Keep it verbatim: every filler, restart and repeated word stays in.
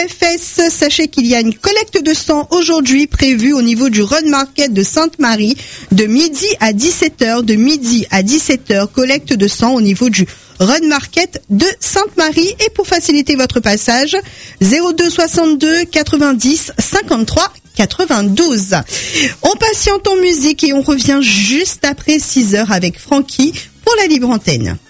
F S, sachez qu'il y a une collecte de sang aujourd'hui prévue au niveau du Run Market de Sainte-Marie de midi à dix-sept heures. De midi à dix-sept heures, collecte de sang au niveau du Run Market de Sainte-Marie. Et pour faciliter votre passage, zéro deux soixante-deux quatre-vingt-dix cinquante-trois quatre-vingt-douze. On patiente en musique et on revient juste après six heures avec Francky pour la libre antenne.